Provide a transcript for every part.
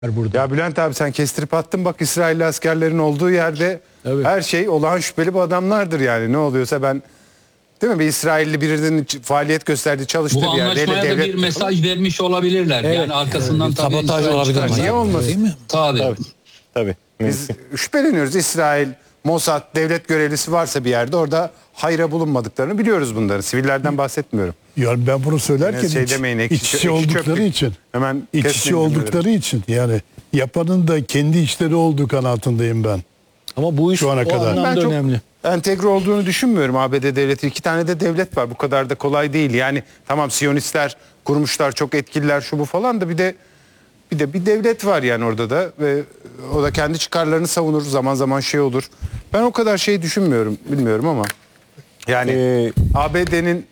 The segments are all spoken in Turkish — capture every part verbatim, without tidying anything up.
burada. Ya Bülent abi sen kestirip attın bak, İsrailli askerlerin olduğu yerde Evet. her şey olağan şüpheli bu adamlardır yani. Ne oluyorsa ben, değil mi, bir İsrailli birinin faaliyet gösterdiği, çalıştığı Bu bir yerde anlaşmaya da bir mesaj vermiş olabilirler. Evet. Yani arkasından Evet, tabii sabotaj İsrail olabilir çıkarsa- ama. Niye olmasın? Değil mi? Tabii. Tabii. Tabii. Biz şüpheleniyoruz. İsrail, Mossad, devlet görevlisi varsa bir yerde orada hayra bulunmadıklarını biliyoruz bunların. Sivillerden bahsetmiyorum. Yani ben bunu söylerken Yani şey iç, demeyin, iç ekşi- içe ekşi oldukları çöplük. için. Hemen iç içe kesmeyin oldukları için yani yapanın da kendi işleri olduğu kanaatindeyim ben. Ama bu iş Şu ana o kadar. anlamda Ben çok önemli. entegre olduğunu düşünmüyorum A B D devleti. İki tane de devlet var. Bu kadar da kolay değil. Yani tamam, Siyonistler kurmuşlar, çok etkililer, şu bu falan da bir de bir de bir devlet var yani orada da ve o da kendi çıkarlarını savunur, zaman zaman şey olur. Ben o kadar şey düşünmüyorum, bilmiyorum ama yani Ee, A B D'nin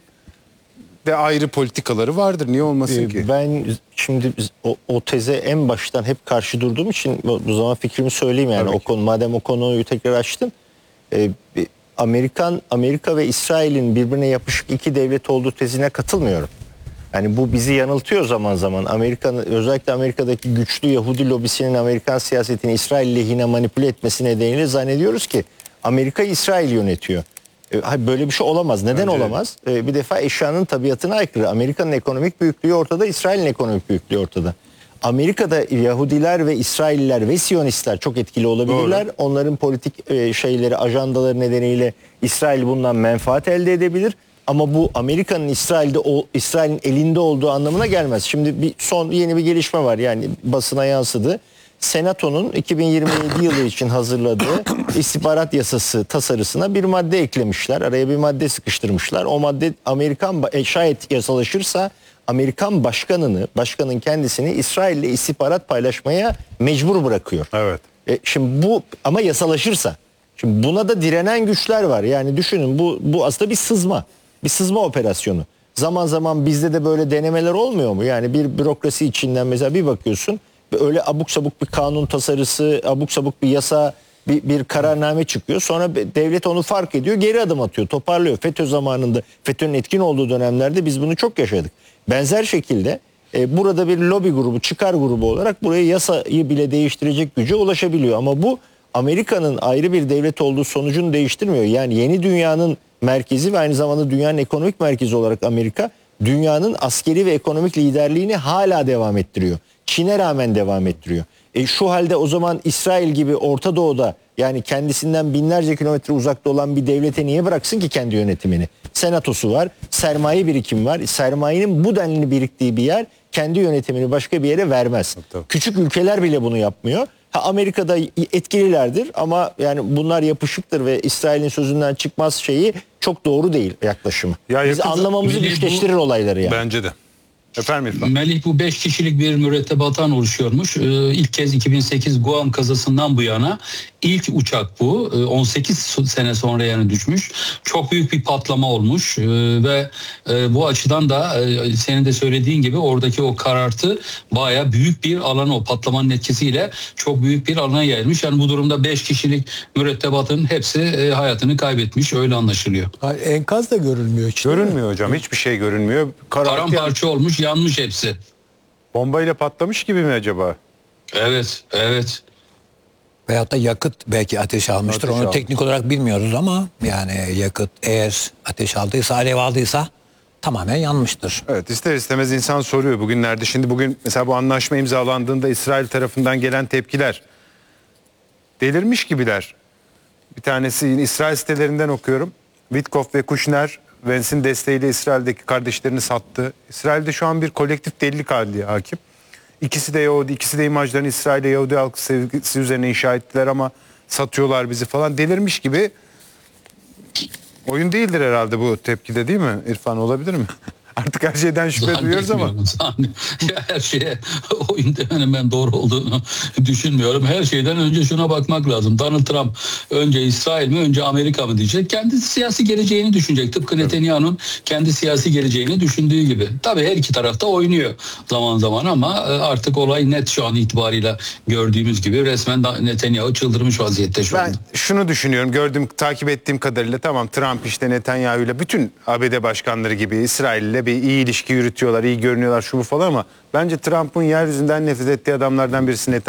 de ayrı politikaları vardır. Niye olmasın Ee, ki? Ben şimdi o, o teze en baştan hep karşı durduğum için bu, bu zaman fikrimi söyleyeyim yani. Tabii O ki. konu, madem o konuyu tekrar açtın. Ee, bir Amerikan Amerika ve İsrail'in birbirine yapışık iki devlet olduğu tezine katılmıyorum. Yani bu bizi yanıltıyor zaman zaman. Amerika'nın, özellikle Amerika'daki güçlü Yahudi lobisinin Amerikan siyasetini İsrail lehine manipüle etmesi nedeniyle zannediyoruz ki Amerika İsrail yönetiyor. E, hayır, böyle bir şey olamaz. Neden Bence de. olamaz? E, bir defa eşyanın tabiatına aykırı. Amerika'nın ekonomik büyüklüğü ortada, İsrail'in ekonomik büyüklüğü ortada. Amerika'da Yahudiler ve İsrailliler ve Siyonistler çok etkili olabilirler. Doğru. Onların politik e, şeyleri, ajandaları nedeniyle İsrail bundan menfaat elde edebilir. Ama bu Amerika'nın İsrail'de o İsrail'in elinde olduğu anlamına gelmez. Şimdi bir son yeni bir gelişme var. Yani basına yansıdı. Senato'nun iki bin yirmi yedi yılı için hazırladığı istihbarat yasası tasarısına bir madde eklemişler. Araya bir madde sıkıştırmışlar. O madde Amerikan e, şayet yasalaşırsa Amerikan başkanını, başkanın kendisini İsrail'le istihbarat paylaşmaya mecbur bırakıyor. Evet. E, şimdi bu ama yasalaşırsa. Şimdi buna da direnen güçler var. Yani düşünün, bu bu aslında bir sızma. Bir sızma operasyonu. Zaman zaman bizde de böyle denemeler olmuyor mu? Yani bir bürokrasi içinden mesela bir bakıyorsun, öyle abuk sabuk bir kanun tasarısı, abuk sabuk bir yasa, bir, bir kararname çıkıyor. Sonra devlet onu fark ediyor, geri adım atıyor, toparlıyor. FETÖ zamanında, FETÖ'nün etkin olduğu dönemlerde biz bunu çok yaşadık. Benzer şekilde e, burada bir lobi grubu, çıkar grubu olarak buraya yasayı bile değiştirecek güce ulaşabiliyor. Ama bu Amerika'nın ayrı bir devlet olduğu sonucunu değiştirmiyor. Yani yeni dünyanın merkezi ve aynı zamanda dünyanın ekonomik merkezi olarak Amerika, dünyanın askeri ve ekonomik liderliğini hala devam ettiriyor. Çin'e rağmen devam ettiriyor. E şu halde o zaman İsrail gibi Orta Doğu'da, yani kendisinden binlerce kilometre uzakta olan bir devlete niye bıraksın ki kendi yönetimini? Senatosu var, sermaye birikimi var. Sermayenin bu denli biriktiği bir yer kendi yönetimini başka bir yere vermez. Tabii. Küçük ülkeler bile bunu yapmıyor. Ha, Amerika'da etkililerdir ama yani bunlar yapışıktır ve İsrail'in sözünden çıkmaz şeyi çok doğru değil yaklaşımı. Ya Biz yakın- anlamamızı Bir de bu- güçleştirir olayları yani. Bence de. Efendim İrfan. Melih, bu beş kişilik bir mürettebattan oluşuyormuş. Ee, ilk kez iki bin sekiz Guam kazasından bu yana ilk uçak bu. Ee, on sekiz sene sonra yani düşmüş. Çok büyük bir patlama olmuş Ee, ve e, bu açıdan da e, senin de söylediğin gibi oradaki o karartı baya büyük bir alana, o patlamanın etkisiyle çok büyük bir alana yayılmış. Yani bu durumda beş kişilik mürettebatın hepsi e, hayatını kaybetmiş, öyle anlaşılıyor. Hayır, enkaz da görülmüyor hiç. değil mi? Görünmüyor hocam. Hiçbir şey görünmüyor. Karartı yani, Paramparça olmuş, yanmış hepsi. bombayla patlamış gibi mi acaba? Evet, evet. Veyahut da yakıt belki ateş almıştır. Ateş Onu almış. teknik olarak bilmiyoruz ama yani yakıt eğer ateş aldıysa, alev aldıysa tamamen yanmıştır. Evet, ister istemez insan soruyor bugünlerde. Şimdi bugün mesela bu anlaşma imzalandığında İsrail tarafından gelen tepkiler, delirmiş gibiler. Bir tanesi İsrail sitelerinden okuyorum. Witkoff ve Kushner, Vance'in desteğiyle İsrail'deki kardeşlerini sattı. İsrail'de şu an bir kolektif delilik hali hakim. İkisi de Yahudi, ikisi de imajlarını İsrail'e Yahudi halkı sevgisi üzerine inşa ettiler ama satıyorlar bizi falan. Delirmiş gibi. Oyun değildir herhalde bu tepkide, değil mi İrfan, olabilir mi? Artık her şeyden şüphe duyuyoruz ama. Zannetmiyorum. Her şeye oyun demenin ben doğru olduğunu düşünmüyorum. Her şeyden önce şuna bakmak lazım. Donald Trump önce İsrail mi önce Amerika mı diyecek. Kendi siyasi geleceğini düşünecek. Tıpkı Netanyahu'nun kendi siyasi geleceğini düşündüğü gibi. Tabii her iki tarafta oynuyor zaman zaman ama artık olay net şu an itibariyle gördüğümüz gibi. Resmen Netanyahu çıldırmış vaziyette şu Ben anda. şunu düşünüyorum, gördüğüm, takip ettiğim kadarıyla tamam, Trump işte Netanyahu'yla bütün A B D başkanları gibi İsrail'le bir tabii iyi ilişki yürütüyorlar, iyi görünüyorlar şu bu falan ama bence Trump'ın yeryüzünden nefret ettiği adamlardan birisi Netanyahu.